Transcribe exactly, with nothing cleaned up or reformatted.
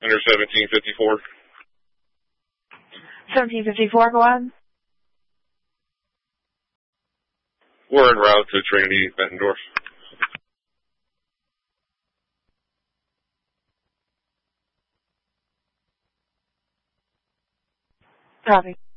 Under seventeen fifty-four. seventeen fifty-four, go on. We're en route to Trinity, Bettendorf. Copy.